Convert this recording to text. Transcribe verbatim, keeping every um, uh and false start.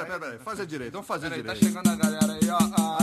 pera aí. Fazer direito, vamos fazer Peraí, tá direito. chegando a galera aí, ó. Ah,